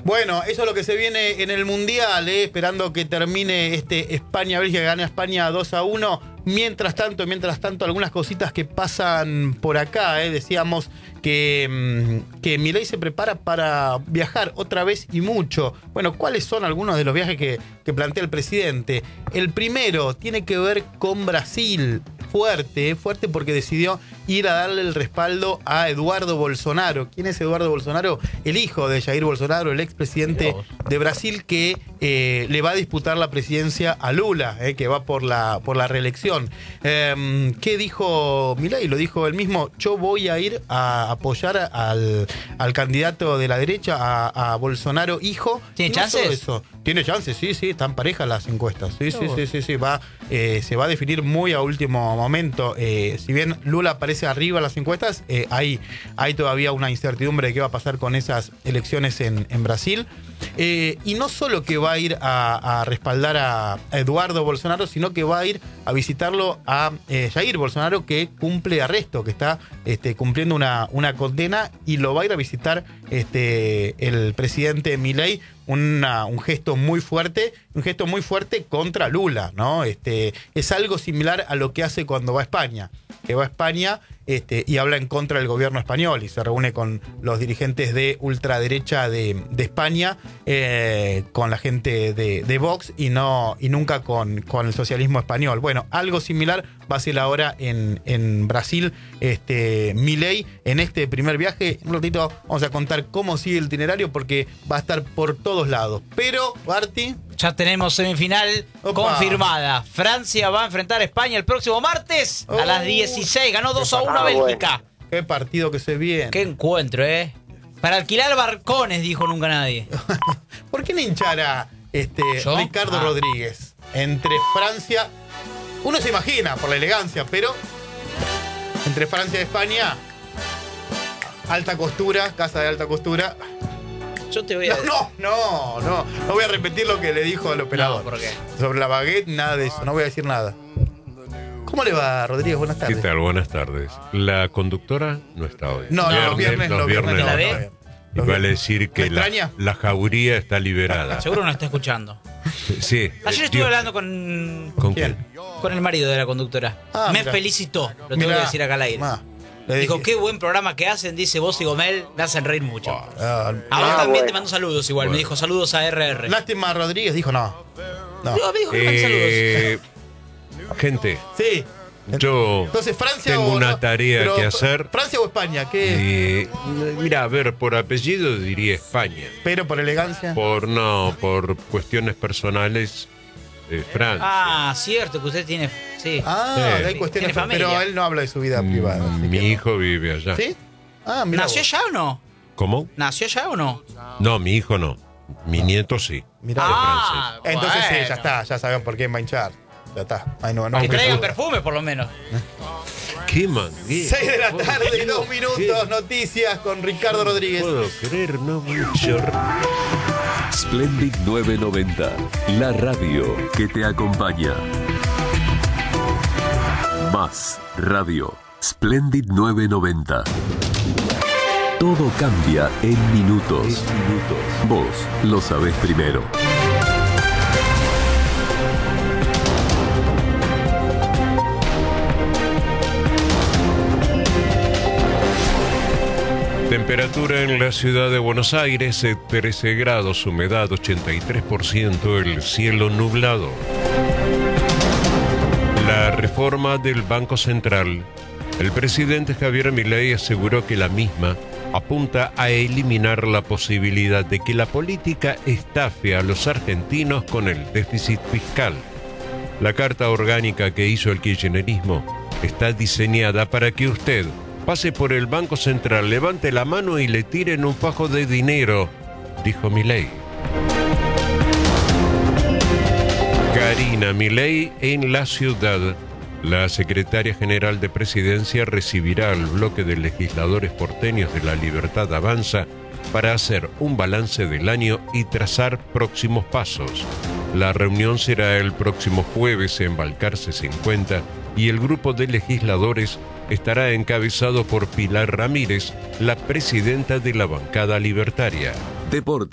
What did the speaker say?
Bueno, eso es lo que se viene en el Mundial, esperando que termine España-Bélgica, que gane España 2-1. Mientras tanto, algunas cositas que pasan por acá. Decíamos que Milei se prepara para viajar otra vez y mucho. Bueno, ¿cuáles son algunos de los viajes que plantea el presidente? El primero tiene que ver con Brasil. Fuerte porque decidió ir a darle el respaldo a Eduardo Bolsonaro. ¿Quién es Eduardo Bolsonaro? El hijo de Jair Bolsonaro, el expresidente de Brasil, que le va a disputar la presidencia a Lula, que va por la reelección. ¿Qué dijo Milei? Lo dijo él mismo: yo voy a ir a apoyar al candidato de la derecha, a Bolsonaro hijo. ¿Tiene chances? Eso. Tiene chances, sí, están parejas las encuestas. Sí. Se va a definir muy a último momento. Si bien Lula aparece arriba en las encuestas, hay todavía una incertidumbre de qué va a pasar con esas elecciones en Brasil. Y no solo que va a ir a respaldar a Eduardo Bolsonaro, sino que va a ir a visitarlo a Jair Bolsonaro, que cumple arresto, que está cumpliendo una condena, y lo va a ir a visitar el presidente Milei. Un gesto muy fuerte contra Lula, ¿no? Es algo similar a lo que hace cuando va a España, que va a España y habla en contra del gobierno español y se reúne con los dirigentes de ultraderecha de España, con la gente de Vox y nunca con el socialismo español. Bueno, algo similar va a ser ahora en Brasil, Milei, en este primer viaje. Un ratito vamos a contar cómo sigue el itinerario, porque va a estar por todos lados. Pero, Barty, ya tenemos semifinal confirmada. Francia va a enfrentar a España el próximo martes a las 16. Ganó 2-1 a Bélgica. Bueno. Qué partido que se viene. Qué encuentro, Para alquilar barcones, dijo nunca nadie. ¿Por qué no hinchar a Ricardo Rodríguez entre Francia? Uno se imagina por la elegancia, pero entre Francia y España, alta costura, casa de alta costura. Yo te voy a... No voy a repetir lo que le dijo el operador. No, ¿por qué? Sobre la baguette, nada de eso, no voy a decir nada. ¿Cómo le va, Rodríguez? Buenas tardes. ¿Qué tal? Buenas tardes. La conductora no está hoy. No, los viernes no. ¿La ve? Y vale decir que la jauría está liberada. Seguro no está escuchando. Sí. Ayer estuve hablando con... ¿Con quién? Con el marido de la conductora. Me felicitó, lo tengo que decir acá al aire. Dijo, qué buen programa que hacen, dice, vos y Gomel me hacen reír mucho. A vos también te mando saludos igual, me dijo saludos a RR. Lástima, Rodríguez dijo no. Me dijo que mande saludos. Gente. Sí. Entonces, Francia tengo una tarea que hacer. ¿Francia o España? ¿Qué? Mira, a ver, por apellido diría España. ¿Pero por elegancia? Por cuestiones personales, Francia. Cierto, que usted tiene... Sí. Hay cuestiones, pero él no habla de su vida privada. Mi hijo vive allá. ¿Sí? ¿Nació allá o no? ¿Cómo? ¿Nació allá o no? No, mi hijo no. Mi nieto sí. Mirá, francés. Entonces sí, ya está, ya saben por qué va a hinchar. Ya está. Que traigan perfume por lo menos. ¡Qué manguera! 6 de la tarde, 2 minutos, noticias con Ricardo Rodríguez. No puedo creer, no mucho. Splendid 990, la radio que te acompaña. Más radio, Splendid 990. Todo cambia en minutos. Vos lo sabés primero. Temperatura en la ciudad de Buenos Aires, 13 grados, humedad 83%, el cielo nublado. La reforma del Banco Central. El presidente Javier Milei aseguró que la misma apunta a eliminar la posibilidad de que la política estafe a los argentinos con el déficit fiscal. La carta orgánica que hizo el kirchnerismo está diseñada para que usted pase por el Banco Central, levante la mano y le tiren un fajo de dinero, dijo Milei. Karina Milei en la ciudad. La secretaria general de Presidencia recibirá al bloque de legisladores porteños de La Libertad Avanza para hacer un balance del año y trazar próximos pasos. La reunión será el próximo jueves en Balcarce 50 y el grupo de legisladores estará encabezado por Pilar Ramírez, la presidenta de la bancada libertaria. Deporte.